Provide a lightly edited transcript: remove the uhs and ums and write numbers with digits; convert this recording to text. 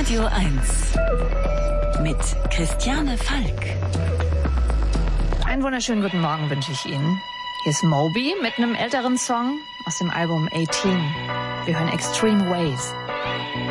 Radio 1 mit Christiane Falk. Einen wunderschönen guten Morgen wünsche ich Ihnen. Hier ist Moby mit einem älteren Song aus dem Album 18. Wir hören Extreme Ways.